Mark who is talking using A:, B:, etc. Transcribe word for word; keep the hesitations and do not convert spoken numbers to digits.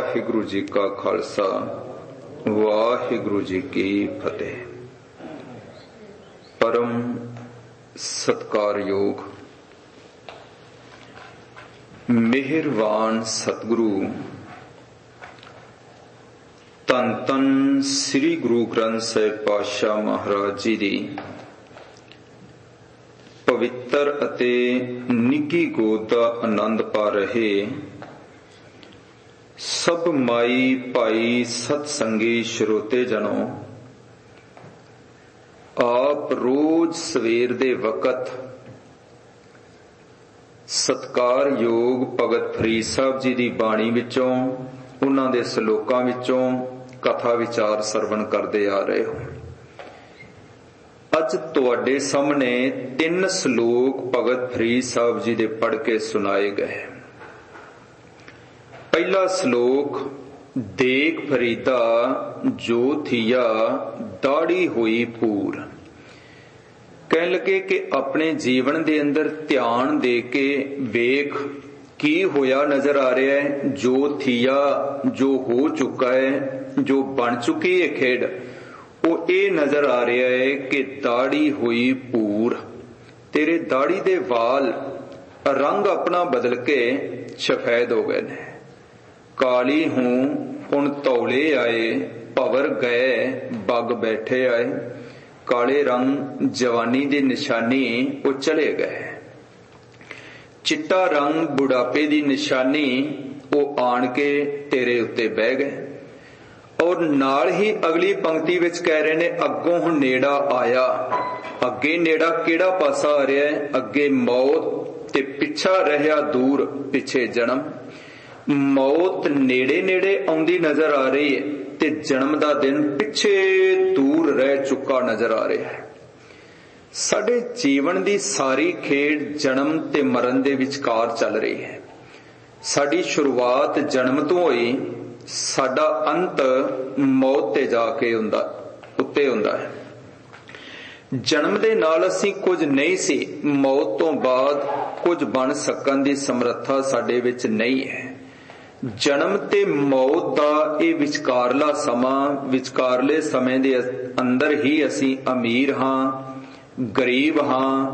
A: वाहिगुरु जी का खालसा वाहिगुरु जी की फतेह। परम सत्कारयोग मेहरवान सतगुरु धन धन श्री गुरु ग्रंथ साहिब पातशाह महाराज जी दी पवित्र अते निੱਘੀ गोद दा आनंद पा रहे सब माई भाई सतसंगी श्रोते जनों, आप रोज सवेर दे वक़्त सत्कार योग भगत फरीद साहब जी दी बाणी विचों उन्हां दे सलोकां विचों कथा विचार सरवण करदे आ रहे हो। अज तुहाडे सामने तीन सलोक भगत फरीद साहब जी दे पढ़ के सुनाए गए। पहला श्लोक, देख फरीदा जो थिया दाढ़ी हुई पूर। कह लगे कि अपने जीवन दे अंदर ध्यान दे के वेख की होया नजर आ रहा है। जो थिया जो हो चुका है, जो बन चुकी है खेड, वो ये नजर आ रहा है कि दाढ़ी हुई पूर। तेरे दाढ़ी दे वाल रंग अपना बदल के सफेद हो गए ने। काली हूं हुण तौले आए, भवर गए बग बैठे आए। काले रंग जवानी दी निशानी वो चले गए। चिट्टा रंग बुढ़ापे दी निशानी वो आन के तेरे उत्ते बह गए। और नाल ही अगली पंक्ति विच कह रहे ने, अगों हुण नेड़ा आया। अगे नेड़ा केड़ा पासा आ रहा है? अगे मौत ते पिछा रहा दूर पिछे जन्म। मौत नेड़े नेड़े आउंदी नजर आ रही है ते जन्म दा दिन पिछे दूर रह चुका नजर आ रहा है। साडे जीवन दी सारी खेड जन्म ते मरण दे विचकार चल रही है। साडी शुरुआत जन्म तो होई, साडा अंत मौत ते जाके हुंदा उत्ते हुंदा है। जन्म दे नाल असीं कुछ नहीं सी, मौत तो बाद कुछ बन सकन दी समर्था साडे विच नहीं है। जन्म ते मौत दा ये विचकारला समां, विचकारले समय दे अंदर ही असीं अमीर हां, गरीब हां,